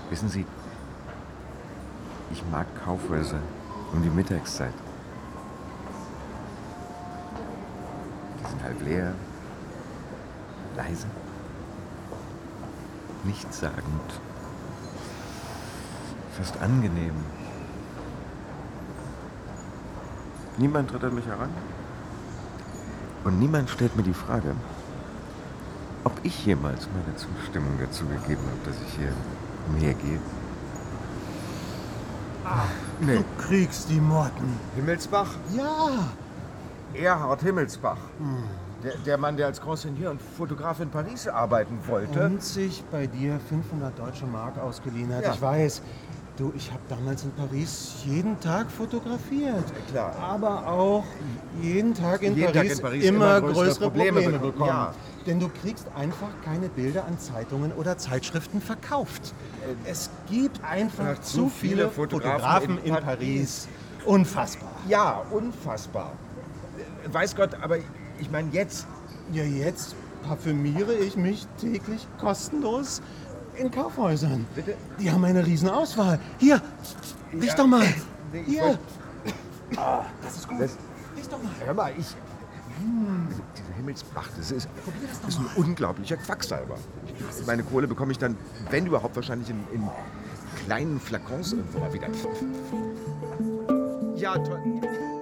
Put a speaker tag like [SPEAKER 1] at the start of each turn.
[SPEAKER 1] Wissen Sie, ich mag Kaufhäuser um die Mittagszeit. Die sind halb leer, leise, nichtssagend, fast angenehm. Niemand tritt an mich heran. Und niemand stellt mir die Frage, ob ich jemals meine Zustimmung dazu gegeben habe, dass ich hier umhergehe.
[SPEAKER 2] Nee. Du kriegst die Motten.
[SPEAKER 3] Himmelsbach?
[SPEAKER 2] Ja.
[SPEAKER 3] Erhard Himmelsbach. Der Mann, der als Grand Seigneur und Fotograf in Paris arbeiten wollte.
[SPEAKER 2] Und sich bei dir 500 deutsche Mark ausgeliehen hat.
[SPEAKER 3] Ja.
[SPEAKER 2] Ich weiß. Du, ich habe damals in Paris jeden Tag fotografiert.
[SPEAKER 3] Klar.
[SPEAKER 2] Aber auch jeden Tag in
[SPEAKER 3] Jeden
[SPEAKER 2] Paris,
[SPEAKER 3] Tag in Paris
[SPEAKER 2] immer
[SPEAKER 3] immer
[SPEAKER 2] größere Probleme bekommen.
[SPEAKER 3] Ja.
[SPEAKER 2] Denn du kriegst einfach keine Bilder an Zeitungen oder Zeitschriften verkauft. Es gibt einfach zu viele Fotografen in Paris. Unfassbar.
[SPEAKER 3] Ja, unfassbar. Weiß Gott, aber ich meine jetzt...
[SPEAKER 2] Ja, jetzt parfümiere ich mich täglich kostenlos in Kaufhäusern.
[SPEAKER 3] Bitte?
[SPEAKER 2] Die haben eine riesen Auswahl. Hier, riech doch mal.
[SPEAKER 3] Nee, ich
[SPEAKER 2] Hier.
[SPEAKER 3] wollt-
[SPEAKER 2] Das ist gut.
[SPEAKER 3] Das-
[SPEAKER 2] Riech doch mal.
[SPEAKER 3] Hör mal, dieser Himmelsbach, das ist ein unglaublicher Quacksalber. Meine Kohle bekomme ich dann, wenn überhaupt, wahrscheinlich in kleinen Flakons irgendwo mal wieder. Ja, toll.